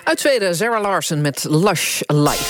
Uit Zweden, Zara Larsson met Lush Life.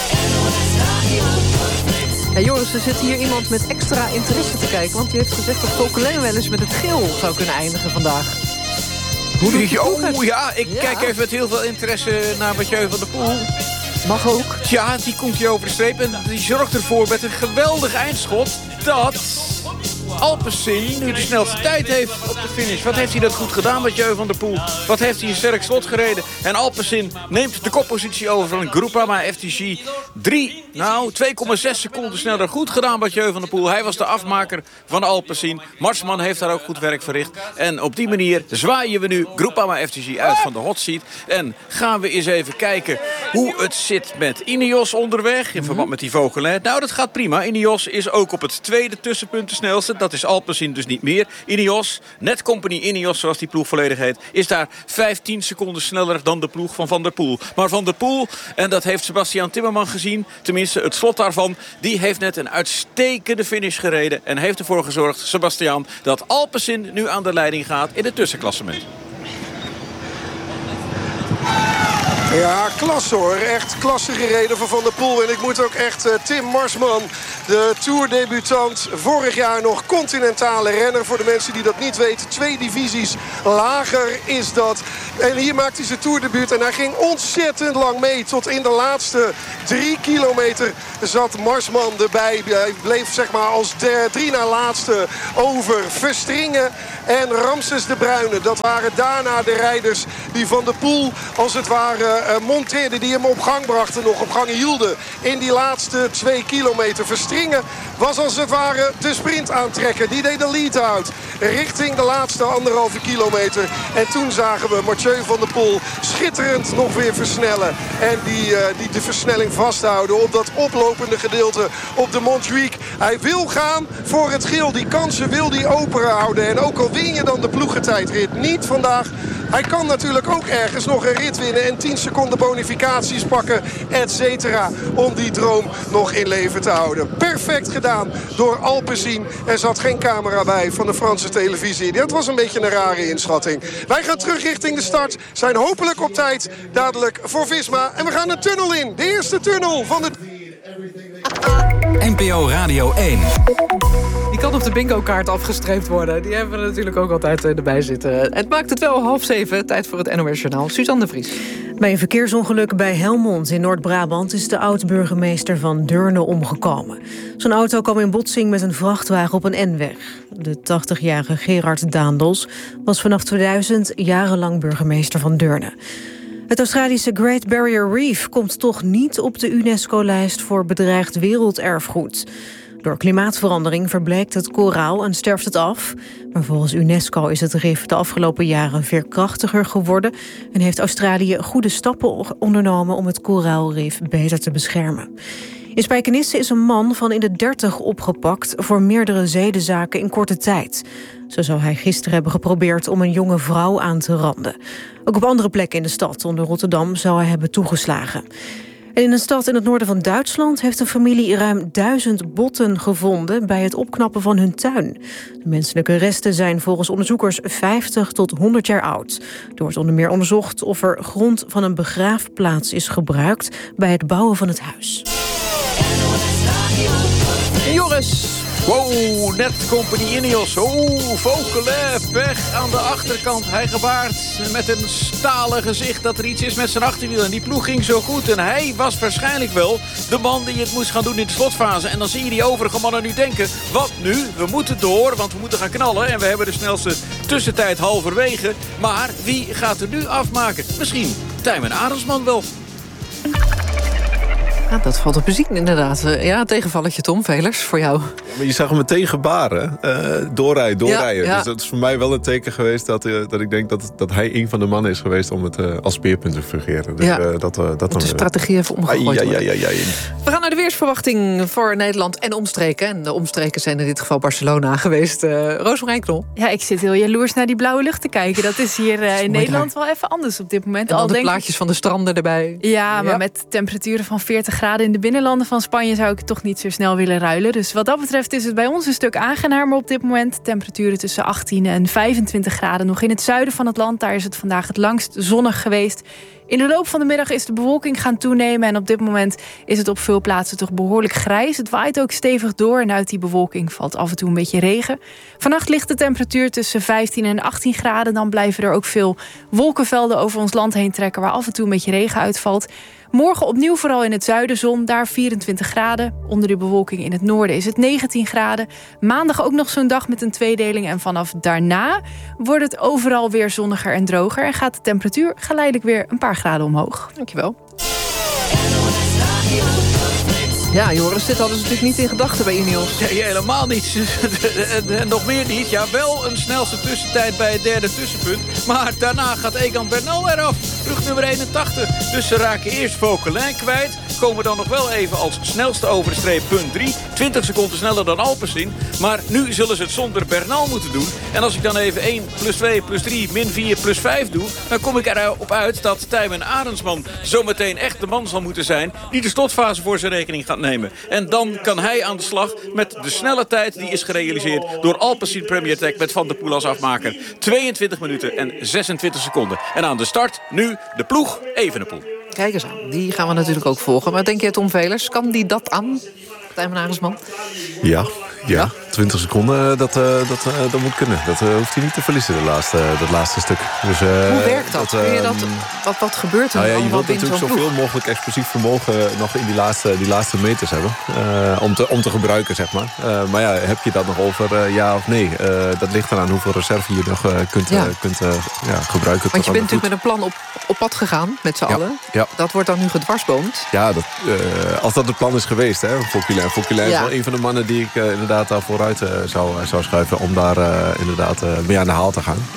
Ja, Joris, er zit hier iemand met extra interesse te kijken, want die heeft gezegd dat Vauquelin wel eens met het geel zou kunnen eindigen vandaag. Hoe doe je ik kijk even met heel veel interesse naar Mathieu van der Poel. Mag ook. Ja, die komt hier over de streep en die zorgt ervoor met een geweldig eindschot dat Alpecin nu de snelste tijd heeft op de finish. Wat heeft hij dat goed gedaan, Mathieu van der Poel? Wat heeft hij een sterk slot gereden? En Alpecin neemt de koppositie over van Groupama FDG. 2,6 seconden sneller. Goed gedaan, Mathieu van der Poel. Hij was de afmaker van Alpecin. Marsman heeft daar ook goed werk verricht. En op die manier zwaaien we nu Groupama FDG uit van de hot seat. En gaan we eens even kijken hoe het zit met Ineos onderweg in verband met die Vauquelin. Nou, dat gaat prima. Ineos is ook op het tweede tussenpunt de snelste. Dat is Alpecin dus niet meer. Ineos, Netcompany Ineos, zoals die ploeg volledig heet, is daar 15 seconden sneller dan de ploeg van Van der Poel. Maar Van der Poel, en dat heeft Sebastian Timmerman gezien, tenminste het slot daarvan, die heeft net een uitstekende finish gereden en heeft ervoor gezorgd, Sebastian, dat Alpecin nu aan de leiding gaat in het tussenklassement. Ja, klasse hoor. Echt klasse gereden van der Poel. En ik moet ook echt Tim Marsman, de Tour-debutant, vorig jaar nog continentale renner. Voor de mensen die dat niet weten, 2 divisies lager is dat. En hier maakt hij zijn Tourdebuut en hij ging ontzettend lang mee. Tot in de laatste 3 kilometer zat Marsman erbij. Hij bleef zeg maar als 3 na laatste over. Verstringen en Ramses de Bruyne. Dat waren daarna de rijders die Van der Poel als het ware monteerden, die hem op gang brachten, nog op gang hielden in die laatste 2 kilometer. Verstringen was als het ware de sprint aantrekken. Die deed de lead-out richting de laatste 1,5 kilometer. En toen zagen we Mathieu van der Poel schitterend nog weer versnellen. En die de versnelling vasthouden op dat oplopende gedeelte op de Montjuïc. Hij wil gaan voor het geel. Die kansen wil hij open houden. En ook al win je dan de ploegentijdrit niet vandaag, hij kan natuurlijk ook ergens nog een rit winnen en 10 seconden bonificaties pakken, et cetera, om die droom nog in leven te houden. Perfect gedaan door Alpecin. Er zat geen camera bij van de Franse televisie. Dat was een beetje een rare inschatting. Wij gaan terug richting de start. Zijn hopelijk op tijd dadelijk voor Visma. En we gaan de tunnel in. De eerste tunnel van de... NPO Radio 1. Die kan op de bingo-kaart afgestreept worden. Die hebben we natuurlijk ook altijd erbij zitten. Het maakt het wel 6:30. Tijd voor het NOS-journaal. Suzanne de Vries. Bij een verkeersongeluk bij Helmond in Noord-Brabant is de oud-burgemeester van Deurne omgekomen. Zijn auto kwam in botsing met een vrachtwagen op een N-weg. De 80-jarige Gerard Daendels was vanaf 2000 jarenlang burgemeester van Deurne. Het Australische Great Barrier Reef komt toch niet op de UNESCO-lijst voor bedreigd werelderfgoed. Door klimaatverandering verbleekt het koraal en sterft het af. Maar volgens UNESCO is het rif de afgelopen jaren veerkrachtiger geworden en heeft Australië goede stappen ondernomen om het koraalrif beter te beschermen. In Spijkenisse is een man van in de 30 opgepakt voor meerdere zedenzaken in korte tijd. Zo zou hij gisteren hebben geprobeerd om een jonge vrouw aan te randen. Ook op andere plekken in de stad, onder Rotterdam, zou hij hebben toegeslagen. En in een stad in het noorden van Duitsland heeft een familie ruim 1000 botten gevonden bij het opknappen van hun tuin. De menselijke resten zijn volgens onderzoekers 50 tot 100 jaar oud. Er wordt onder meer onderzocht of er grond van een begraafplaats is gebruikt bij het bouwen van het huis. Joris. Wow, Netcompany Ineos. Vauquelin, pech aan de achterkant. Hij gebaart met een stalen gezicht dat er iets is met zijn achterwiel. En die ploeg ging zo goed. En hij was waarschijnlijk wel de man die het moest gaan doen in de slotfase. En dan zie je die overige mannen nu denken, wat nu? We moeten door, want we moeten gaan knallen. En we hebben de snelste tussentijd halverwege. Maar wie gaat er nu afmaken? Misschien Tijmen Arendsman wel. Ja, dat valt op te zien inderdaad. Ja, tegenvalletje Tom, Velers, voor jou. Ja, maar je zag hem meteen gebaren. Doorrijden. Ja. Dus dat is voor mij wel een teken geweest dat ik denk dat hij een van de mannen is geweest om het als speerpunt te fungeren. Dus, ja, dat de strategie even omgegooid worden. Ja. We gaan naar de weersverwachting voor Nederland en omstreken. En de omstreken zijn in dit geval Barcelona geweest. Roosmarijn Knol. Ja, ik zit heel jaloers naar die blauwe lucht te kijken. Dat is hier in Nederland wel even anders op dit moment. En dan de plaatjes van de stranden erbij. Ja, maar met temperaturen van 40 graden in de binnenlanden van Spanje zou ik het toch niet zo snel willen ruilen. Dus wat dat betreft is het bij ons een stuk aangenamer op dit moment. Temperaturen tussen 18 en 25 graden. Nog in het zuiden van het land, daar is het vandaag het langst zonnig geweest. In de loop van de middag is de bewolking gaan toenemen en op dit moment is het op veel plaatsen toch behoorlijk grijs. Het waait ook stevig door en uit die bewolking valt af en toe een beetje regen. Vannacht ligt de temperatuur tussen 15 en 18 graden. Dan blijven er ook veel wolkenvelden over ons land heen trekken waar af en toe een beetje regen uitvalt. Morgen opnieuw vooral in het zuiden zon, daar 24 graden. Onder de bewolking in het noorden is het 19 graden. Maandag ook nog zo'n dag met een tweedeling. En vanaf daarna wordt het overal weer zonniger en droger. En gaat de temperatuur geleidelijk weer een paar graden omhoog. Dankjewel. Ja, Joris, dit hadden ze natuurlijk niet in gedachten bij Ineos. Nee, helemaal niet. En nog meer niet. Ja, wel een snelste tussentijd bij het derde tussenpunt. Maar daarna gaat Egan Bernal eraf. Rug nummer 81. Dus ze raken eerst Vauquelin kwijt. Komen dan nog wel even als snelste over de streep punt 3. 20 seconden sneller dan Alpecin. Maar nu zullen ze het zonder Bernal moeten doen. En als ik dan even 1 plus 2 plus 3 min 4 plus 5 doe... dan kom ik erop uit dat Tijmen Arendsman zometeen echt de man zal moeten zijn... die de slotfase voor zijn rekening gaat nemen. En dan kan hij aan de slag met de snelle tijd die is gerealiseerd... door Alpecin Premier Tech met Van der Poel als afmaker. 22 minuten en 26 seconden. En aan de start nu de ploeg Evenepoel. Kijk eens aan, die gaan we natuurlijk ook volgen. Maar denk je, Tom Velers, kan die dat aan? Tijmen Arendsman? Ja, 20 seconden, dat moet kunnen. Dat hoeft hij niet te verliezen, dat laatste stuk. Dus, hoe werkt dat? Wat gebeurt er? Je wilt natuurlijk zoveel mogelijk explosief vermogen nog in die laatste meters hebben. Om te gebruiken, zeg maar. Maar ja, heb je dat nog over ja of nee? Dat ligt eraan hoeveel reserve je nog kunt gebruiken. Want je bent natuurlijk met een plan op pad gegaan, met z'n allen. Ja. Dat wordt dan nu gedwarsboomd. Ja, als dat het plan is geweest, hè, Vauquelin is wel een van de mannen die ik inderdaad daar vooruit zou schuiven om daar inderdaad mee aan de haal te gaan.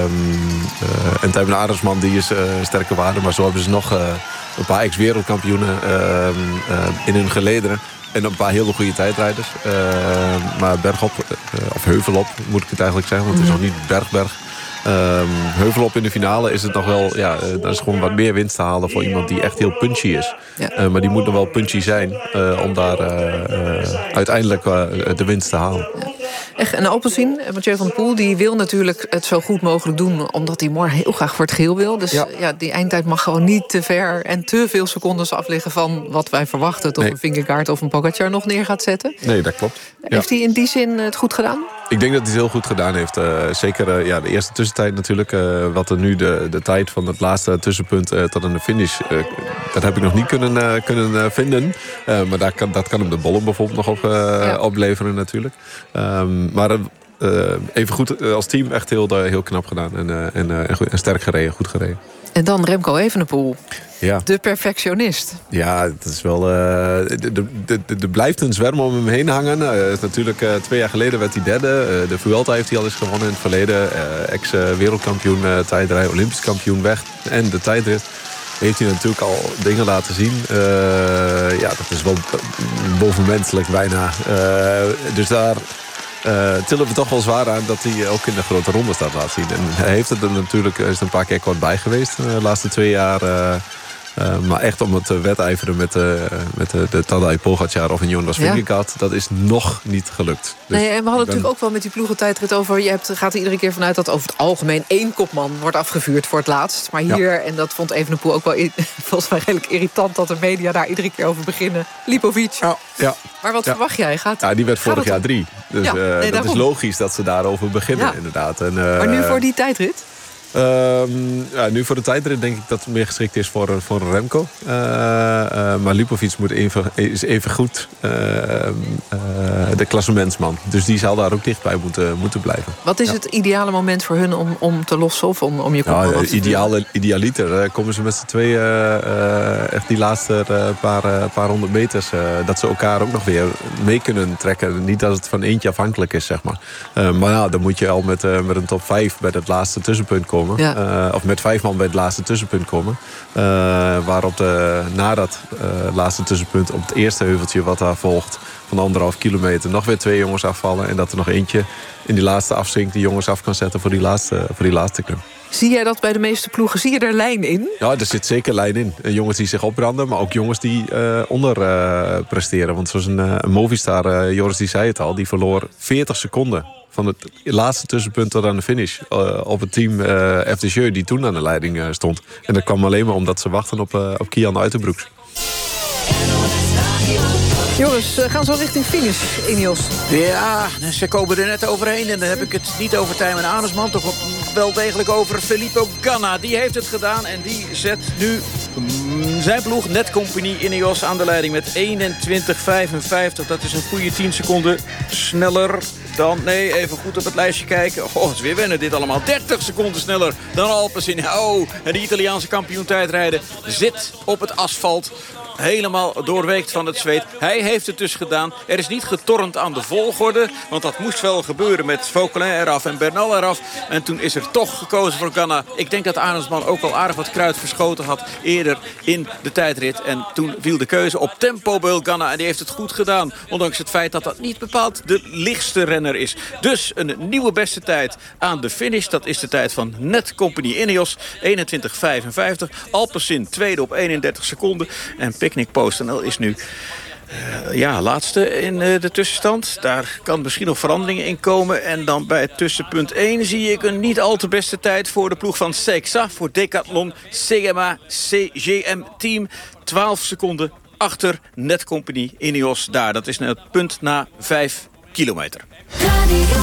En Tijmen Arendsman, die is sterke waarde, maar zo hebben ze nog een paar ex-wereldkampioenen in hun gelederen. En een paar hele goede tijdrijders. Maar bergop, of heuvelop moet ik het eigenlijk zeggen, want het is nog niet berg. Heuvelop in de finale is het nog wel... Ja, dat is gewoon wat meer winst te halen voor iemand die echt heel punchy is. Ja. Maar die moet nog wel punchy zijn om daar uiteindelijk de winst te halen. Ja. Echt, en Alpecin, Mathieu van der Poel, die wil natuurlijk het zo goed mogelijk doen... omdat hij morgen heel graag voor het geel wil. Dus ja, die eindtijd mag gewoon niet te ver en te veel secondes afliggen... van wat wij verwachten, tot een Vingegaard of een Pogacar nog neer gaat zetten. Nee, dat klopt. Heeft hij in die zin het goed gedaan? Ik denk dat hij het heel goed gedaan heeft. Zeker de eerste tussentijd natuurlijk. Wat er nu de tijd van het laatste tussenpunt tot aan de finish... dat heb ik nog niet kunnen vinden. Maar dat kan hem de bollen bijvoorbeeld nog opleveren natuurlijk. Maar even goed als team echt heel knap gedaan. En sterk gereden, goed gereden. En dan Remco Evenepoel. Ja. De perfectionist. Ja, het is wel... Er blijft een zwerm om hem heen hangen. Natuurlijk 2 jaar geleden werd hij derde. De Vuelta heeft hij al eens gewonnen in het verleden. Ex-wereldkampioen, tijdrij, Olympisch kampioen weg. En de tijdrit heeft hij natuurlijk al dingen laten zien. Dat is wel bovenmenselijk bijna. Dus daar... tillen we toch wel zwaar aan dat hij ook in de grote ronde staat laten zien. En hij heeft het er natuurlijk is er een paar keer kort bij geweest de laatste 2 jaar. Maar echt om het wedijveren met de Tadej Pogacar of een Jonas Vingegaard... dat is nog niet gelukt. Dus nee, en we hadden natuurlijk ook wel met die ploegentijdrit over... gaat er iedere keer vanuit dat over het algemeen 1 kopman wordt afgevuurd voor het laatst. Maar hier, en dat vond Evenepoel ook wel volgens mij redelijk irritant... dat de media daar iedere keer over beginnen. Lipovic. Ja. Maar wat verwacht jij? Die werd vorig jaar 3. Dus dat is logisch dat ze daarover beginnen, inderdaad. En, maar nu voor die tijdrit? Nu voor de tijdrit denk ik dat het meer geschikt is voor een Remco. Maar Lipovic is even goed de klassementsman. Dus die zal daar ook dichtbij moeten blijven. Wat is het ideale moment voor hun om te lossen of om je kopman af te doen? Idealiter komen ze met z'n tweeën echt die laatste paar honderd meters... dat ze elkaar ook nog weer mee kunnen trekken. Niet dat het van eentje afhankelijk is, zeg maar. Maar dan moet je al met een top 5 bij het laatste tussenpunt komen. Of met 5 man bij het laatste tussenpunt komen. Waarop na dat laatste tussenpunt op het eerste heuveltje wat daar volgt... van 1,5 kilometer nog weer 2 jongens afvallen. En dat er nog eentje in die laatste afzinkt die jongens af kan zetten voor die laatste klim. Zie jij dat bij de meeste ploegen? Zie je er lijn in? Ja, er zit zeker lijn in. Jongens die zich opbranden, maar ook jongens die onder presteren. Want zoals een Movistar, Joris die zei het al... die verloor 40 seconden van het laatste tussenpunt tot aan de finish. Op het team FDJ die toen aan de leiding stond. En dat kwam alleen maar omdat ze wachten op Kian Uitenbroeks. Jongens, gaan zo richting finish, Ineos. Ja, ze komen er net overheen. En dan heb ik het niet over Tijmen Arendsman. Toch wel degelijk over Filippo Ganna. Die heeft het gedaan en die zet nu zijn ploeg Netcompany Ineos aan de leiding met 21:55. Dat is een goede 10 seconden sneller dan... Nee, even goed op het lijstje kijken. Oh, het is weer wennen dit allemaal. 30 seconden sneller dan Alpecin. Oh, en de Italiaanse kampioen tijdrijden zit op het asfalt. Helemaal doorweekt van het zweet. Hij heeft het dus gedaan. Er is niet getornd aan de volgorde. Want dat moest wel gebeuren met Vauquelin eraf en Bernal eraf. En toen is er toch gekozen voor Ganna. Ik denk dat Arendsman ook al aardig wat kruid verschoten had eerder in de tijdrit. En toen viel de keuze op tempo bij Ganna. En die heeft het goed gedaan. Ondanks het feit dat dat niet bepaald de lichtste renner is. Dus een nieuwe beste tijd aan de finish. Dat is de tijd van Netcompany Ineos. 21:55. Alpecin tweede op 31 seconden. En Picnic PostNL is nu laatste in de tussenstand. Daar kan misschien nog veranderingen in komen. En dan bij tussenpunt 1 zie ik een niet al te beste tijd voor de ploeg van Sexa. Voor Decathlon CMA CGM Team. 12 seconden achter Netcompany Ineos daar. Dat is het punt na 5 kilometer.